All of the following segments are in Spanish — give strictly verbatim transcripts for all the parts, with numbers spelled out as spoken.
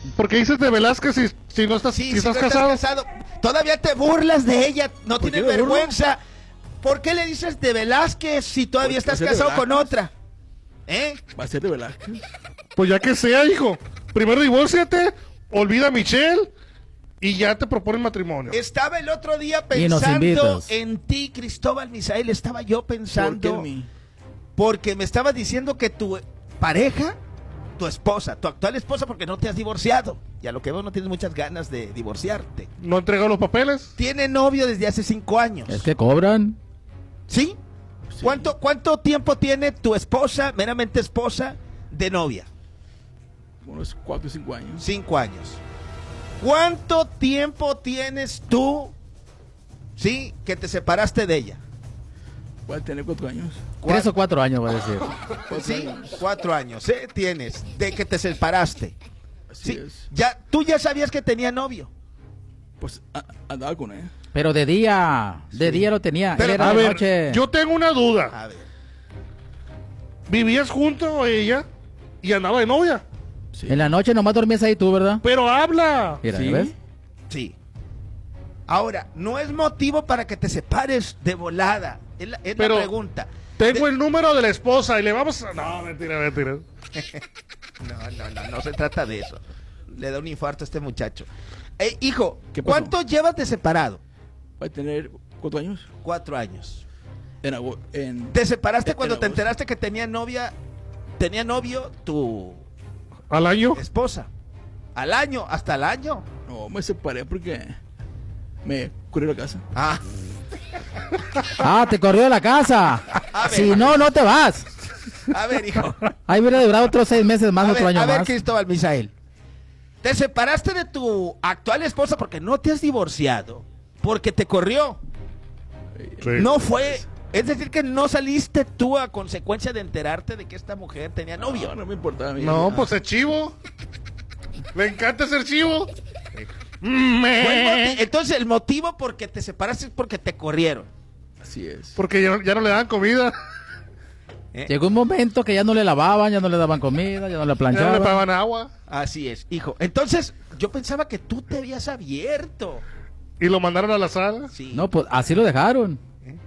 ¿Por qué dices de Velázquez si, si no estás, Sí, si si estás no casado? estás casado. Todavía te burlas de ella, no ¿Por tienes qué me burlo? vergüenza. ¿Por qué le dices de Velázquez si todavía Pues, estás pues, es de casado con Velázquez. otra? ¿Eh? Va a ser de Velázquez. Pues ya que sea, hijo. Primero divórciate, olvida a Michelle y ya te proponen matrimonio. Estaba el otro día Y nos pensando invitas. en ti, Cristóbal Misael. Estaba yo ¿Por qué pensando. en mí? Porque me estabas diciendo que tu pareja, tu esposa, tu actual esposa, porque no te has divorciado. Y a lo que veo no tienes muchas ganas de divorciarte. ¿No entregó los papeles? Tiene novio desde hace cinco años. Es que cobran. ¿Sí? Sí. ¿Cuánto, ¿Cuánto tiempo tiene tu esposa, meramente esposa, de novia? Unos cuatro o cinco años. Cinco años. ¿Cuánto tiempo tienes tú, sí, que te separaste de ella? Va a tener cuatro años. Tres o cuatro años, va a decir. Cuatro Sí, años. cuatro años, ¿eh? Tienes, de que te separaste. Así Sí, es. ya, tú ya sabías que tenía novio. Pues a- andaba con él. Pero de día, de día lo tenía. Pero, Él era A de ver, noche. yo tengo una duda. A ver. ¿Vivías junto a ella y andaba de novia? Sí. En la noche nomás dormías ahí tú, ¿verdad? Pero habla. Mira, Sí. ¿ves? Sí. Ahora, no es motivo para que te separes de volada. Es la, es Pero la pregunta. Tengo De- el número de la esposa y le vamos a... No, mentira, mentira. No, no, no, no se trata de eso. Le da un infarto a este muchacho. Eh, hijo, ¿Qué pasó? ¿cuánto llevas de separado? Va a tener cuatro años. Cuatro años. En, ago- en ¿Te separaste en cuando te agosto. enteraste que tenía novia, tenía novio tu ¿Al año? esposa? ¿Al año? ¿Hasta el año? No, me separé porque me corrió la casa. Ah, Ah, te corrió de la casa. A ver. Si no, no te vas. a ver, hijo. Ahí hubiera durado otros seis meses más, A otro ver, año a ver, más. Cristóbal Misael. ¿Te separaste de tu actual esposa porque no te has divorciado? Porque te corrió. Sí. No fue... Es decir, que no saliste tú a consecuencia de enterarte de que esta mujer tenía novio. No, no me importaba a mí. No, Ah, pues es chivo. Le encanta ser chivo. Fue el Me. moti- Entonces, el motivo por que te separaste es porque te corrieron. Así es. Porque ya, ya no le dan comida. ¿eh? Llegó un momento que ya no le lavaban, ya no le daban comida, ya no le Ya no le planchaban. pagaban agua. Así es, hijo. Entonces, yo pensaba que tú te habías abierto. Y lo mandaron a la sala. Sí. No, pues así lo dejaron.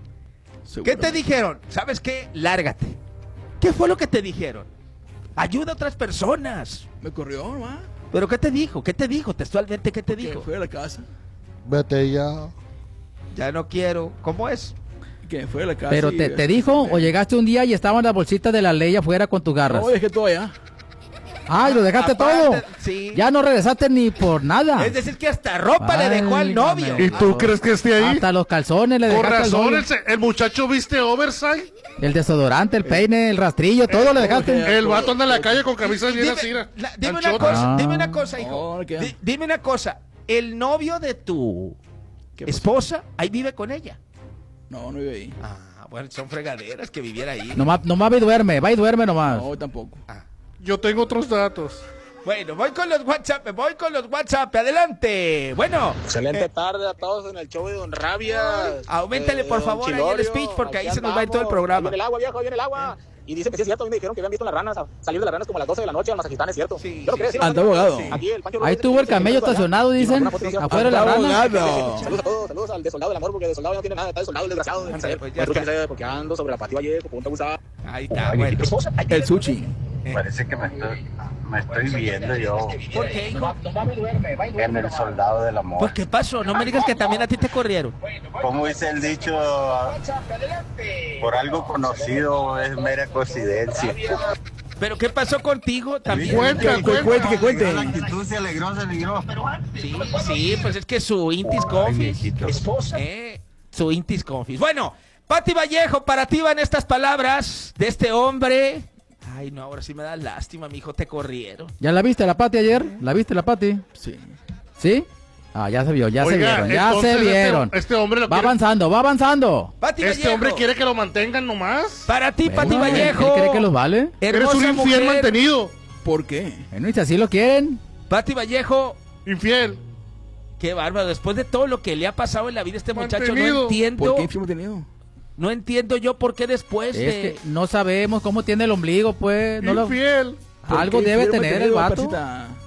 ¿Qué te dijeron? ¿Sabes qué? Lárgate. ¿Qué fue lo que te dijeron? Ayuda a otras personas. Me corrió, mamá. ¿Pero qué te dijo? ¿Qué te dijo? Textualmente, ¿qué te Que dijo? fue a la casa. Vete ya. Ya no quiero. ¿Cómo es? Que me fue a la casa. Pero y- te, te dijo, o llegaste un día y estaban las bolsitas de la ley afuera con tus garras. No, dejé todo allá. Ay, lo dejaste Aparte, todo. sí. Ya no regresaste ni por nada. Es decir, que hasta ropa le dejó al Válgame. novio. ¿Y tú Ah, crees que esté ahí? Hasta los calzones le Por dejaste al razón, novio. el, se- el muchacho viste oversize. El desodorante, el peine, el rastrillo, todo le dejaste. El vato anda en la calle con camisas bien Dime, así. la- dime una anchotas. cosa, Ah. dime una cosa, hijo. No, ¿qué? Di- dime una cosa. El novio de tu ¿Qué pasó? esposa, ahí vive con ella. No, no iba ahí. Ah, bueno, son fregaderas que viviera ahí. Nomás, nomás va y duerme, va y duerme nomás. No, tampoco. Ah. Yo tengo otros datos. Bueno, voy con los WhatsApp, voy con los WhatsApp, adelante. Bueno, Excelente eh, tarde a todos en el show de Don Rabia. Auméntale, por Don favor, ahí el Chilorio, speech, porque ahí aquí se nos va a ir todo el andamos. programa. Ahí viene el agua, viejo, ahí viene el agua. Y dicen que sí es cierto, a mí me dijeron que habían visto las ranas, a- salir de las ranas como a las doce de la noche al Mazajistán, es cierto. Sí, Yo lo sí, quería sí. decir. Anda abogado. Aquí el Pancho Ahí López tuvo dice el que camello se quedó allá. estacionado, Y dicen, nos mandó una foto, afuera de la Anda rana. abogado. Saludos a todos, saludos al desoldado del amor, porque desoldado ya no tiene nada, está desoldado el desgraciado. Sí, Déjenme pues saber, ya Otro está. que sabe, porque ando sobre la patio ayer, punta gustada. Ahí está, bueno. El sushi. Parece que me estoy, me estoy viendo yo ¿Por qué, hijo? en el soldado del amor. Pues, ¿qué pasó? No me digas que también a ti te corrieron. Como dice el dicho, por algo conocido es mera coincidencia. ¿Pero qué pasó contigo también? Cuenta, Que cuente, que cuente. La actitud se alegró, se alegró. Sí, sí, pues es que su Intis Confis. Eh, su Intis Confis. Bueno, Pati Vallejo, para ti van estas palabras de este hombre. Ay, no, ahora sí me da lástima, mi hijo, te corrieron. ¿Ya la viste la Pati ayer? ¿La viste la Pati? Sí. ¿Sí? Ah, ya se vio, ya se Oiga, vieron, ya entonces se este- vieron. Este, hombre lo Va quiere- avanzando, va avanzando. Pati Este Vallejo, hombre quiere que lo mantengan nomás. para ti, Pati Bueno, Vallejo. ¿él cree que los vale? Eres Hermosa un infiel mujer. mantenido. ¿Por qué? Bueno, y si así lo quieren. Pati Vallejo, Infiel. qué bárbaro. Después de todo lo que le ha pasado en la vida a este muchacho, no Mantenido. entiendo. ¿Por qué hemos tenido? No entiendo yo por qué después Es de. que no sabemos cómo tiene el ombligo, pues. No lo... Infiel. ¿Por Algo qué debe infiel tener el mantenido, vato. parcita?